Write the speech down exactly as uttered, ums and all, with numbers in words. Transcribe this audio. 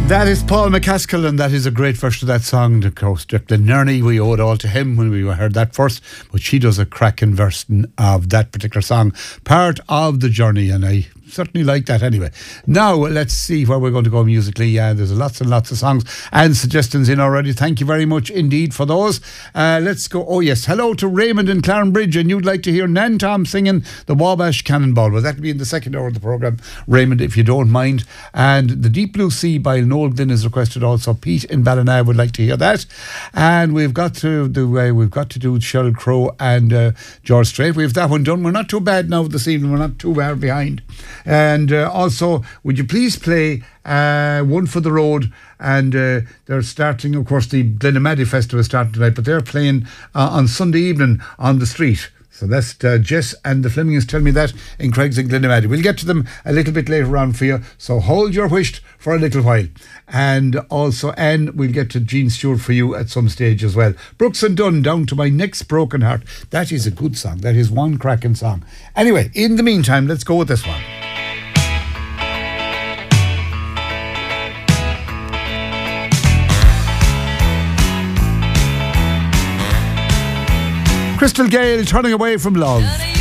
That is Paul McCaskill, and that is a great version of that song. Of course, the Nerney, we owe it all to him when we heard that first, but she does a cracking version of that particular song, part of the journey, and I certainly like that anyway. Now, let's see where we're going to go musically. Yeah, there's lots and lots of songs and suggestions in already. Thank you very much indeed for those. Uh, let's go. Oh, yes. Hello to Raymond in Clarenbridge, and you'd like to hear Nan Tom singing the Wabash Cannonball. Well, that'll be in the second hour of the programme, Raymond, if you don't mind. And the Deep Blue Sea by Noel Glynn is requested also. Pete in Ballina would like to hear that. And we've got to do, uh, we've got to do Sheryl Crow and uh, George Strait. We've that one done. We're not too bad now this evening. We're not too far behind. And uh, also, would you please play uh, One for the Road? And uh, they're starting, of course, the Glenamaddy Festival is starting tonight, but they're playing uh, on Sunday evening on the street. So that's uh, Jess and the Flemings tell me that in Craig's and Glenamaddy. We'll get to them a little bit later on for you, so hold your wish for a little while. And also, Anne, we'll get to Gene Stewart for you at some stage as well. Brooks and Dunn, Down to My Next Broken Heart. That is a good song. That is one cracking song. Anyway, in the meantime, let's go with this one. Crystal Gale, Turning Away from Love.